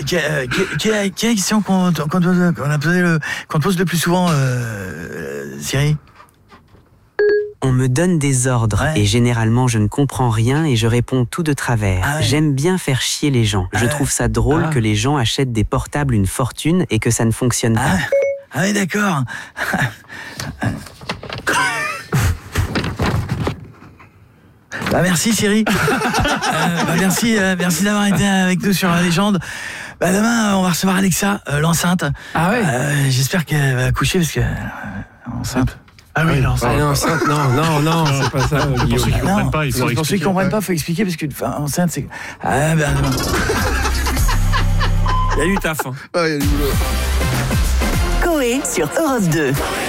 quelle question qu'on pose le plus souvent, Siri? On me donne des ordres et généralement je ne comprends rien et je réponds tout de travers. J'aime bien faire chier les gens. Je trouve ça drôle que les gens achètent des portables une fortune et que ça ne fonctionne pas. Ah oui, d'accord. Merci Siri. Merci d'avoir été avec nous sur la légende. Demain, on va recevoir Alexa, l'enceinte. Ah ouais. J'espère qu'elle va accoucher parce que enceinte. Ah oui, l'enceinte. Non, c'est pas ça. Pour ceux qui comprennent pas, il faut expliquer. Pour ceux qui comprennent pas, il faut expliquer parce que enceinte, c'est. Il y a du taf. Il y a du boulot. Coé sur Europe 2.